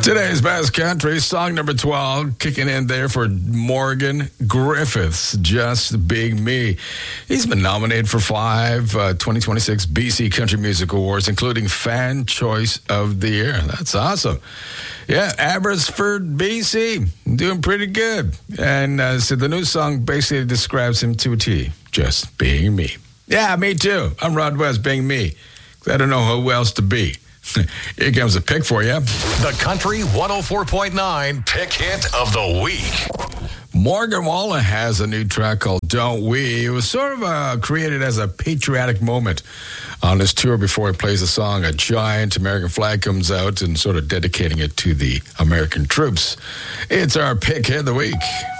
Today's Best Country, song number 12, kicking in there for Morgan Griffiths, Just Being Me. He's been nominated for 5 2026 BC Country Music Awards, including Fan Choice of the Year. That's awesome. Yeah, Abbotsford, BC, doing pretty good. And so the new song basically describes him to a T, just being me. Yeah, me too. I'm Rod West, being me. I don't know who else to be. Here comes a pick for you. The Country 104.9 Pick Hit of the Week. Morgan Wallen has a new track called Don't We. It was sort of created as a patriotic moment on his tour before he plays the song. A giant American flag comes out and sort of dedicating it to the American troops. It's our Pick Hit of the Week.